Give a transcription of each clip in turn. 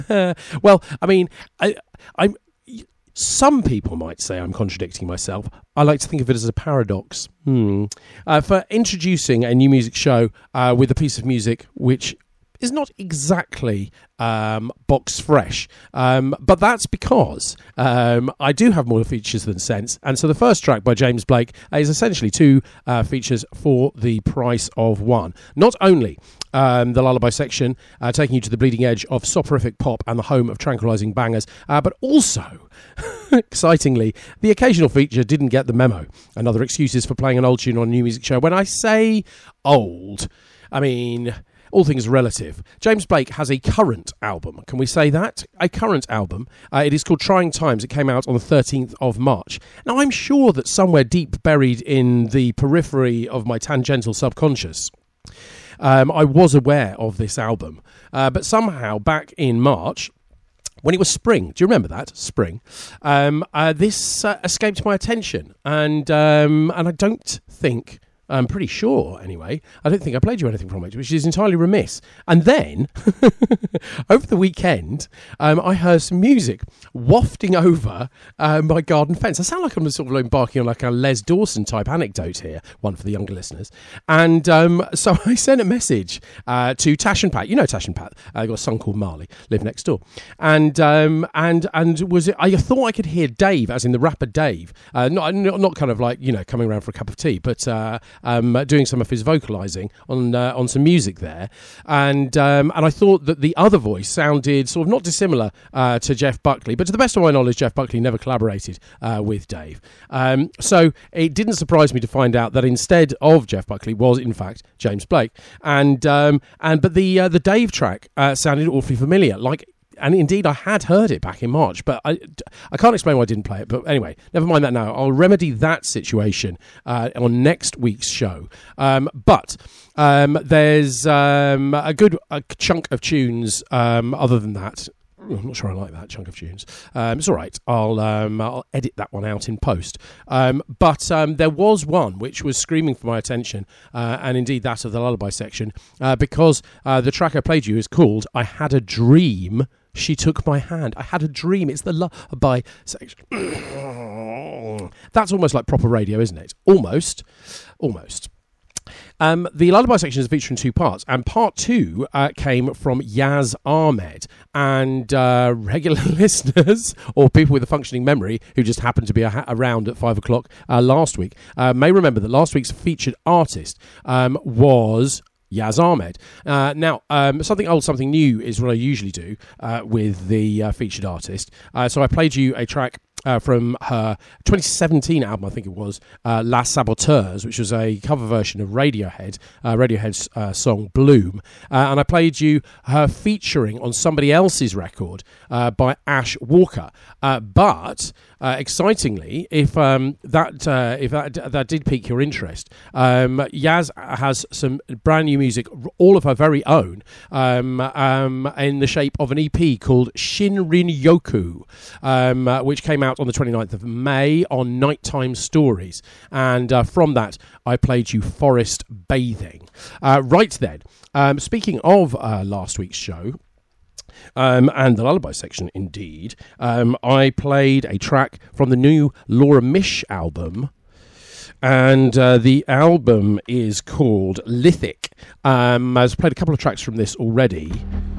Well, I mean, I'm. Some people might say I'm contradicting myself. I like to think of it as a paradox. For introducing a new music show with a piece of music which is not exactly box fresh, but that's because I do have more features than sense. And so the first track by James Blake is essentially two features for the price of one. Not only the Lullaby section, taking you to the bleeding edge of soporific pop and the home of tranquilizing bangers, but also, excitingly, the occasional feature didn't get the memo. Another excuses for playing an old tune on a new music show. When I say old, I mean all things relative. James Blake has a current album. Can we say that? A current album. It is called Trying Times. It came out on the 13th of March. Now, I'm sure that somewhere deep buried in the periphery of my tangential subconscious, I was aware of this album. But somehow, back in March, when it was spring, do you remember that? Spring. This escaped my attention. And I don't think... I'm pretty sure, anyway. I don't think I played you anything from it, which is entirely remiss. And then, over the weekend, I heard some music wafting over my garden fence. I sound like I'm sort of embarking on like a Les Dawson type anecdote here, one for the younger listeners. And so I sent a message to Tash and Pat. You know Tash and Pat. They've got a son called Marley, live next door. And was it? I thought I could hear Dave, as in the rapper Dave, not kind of like, you know, coming around for a cup of tea, but doing some of his vocalising on some music there, and I thought that the other voice sounded sort of not dissimilar to Jeff Buckley, but to the best of my knowledge, Jeff Buckley never collaborated with Dave. So it didn't surprise me to find out that instead of Jeff Buckley was in fact James Blake, but the Dave track sounded awfully familiar, like. And indeed, I had heard it back in March, but I can't explain why I didn't play it. But anyway, never mind that now. I'll remedy that situation on next week's show. But there's a good chunk of tunes other than that. I'm not sure I like that chunk of tunes. It's all right. I'll edit that one out in post. But there was one which was screaming for my attention, and indeed that of the Lullaby section, because the track I played you is called "I Had a Dream." She took my hand. I had a dream. It's the lullaby section. That's almost like proper radio, isn't it? Almost. The Lullaby section is featured in two parts, and part two came from Yaz Ahmed, and regular listeners or people with a functioning memory who just happened to be around at 5 o'clock last week may remember that last week's featured artist was Yaz Ahmed. Now, something old, something new is what I usually do with the featured artist. So I played you a track from her 2017 album, I think it was, La Saboteurs, which was a cover version of Radiohead's song Bloom. And I played you her featuring on somebody else's record by Ash Walker. But excitingly, if that did pique your interest, Yaz has some brand new music, all of her very own, in the shape of an EP called Shinrin Yoku, which came out on the 29th of May on Nighttime Stories. And from that, I played you Forest Bathing. Right then, speaking of last week's show, and the Lullaby section, indeed, I played a track from the new Laura Mish album, and the album is called Lithic. I've played a couple of tracks from this already.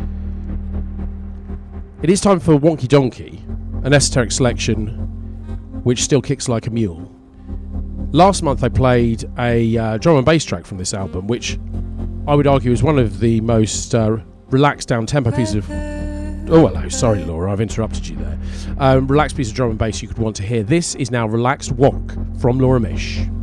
It is time for Wonky Donkey, an esoteric selection which still kicks like a mule. Last month I played a drum and bass track from this album, which I would argue is one of the most relaxed down-tempo pieces of... Oh, hello. Sorry, Laura, I've interrupted you there. Relaxed piece of drum and bass you could want to hear. This is now Relaxed Wonk from Laura Mish.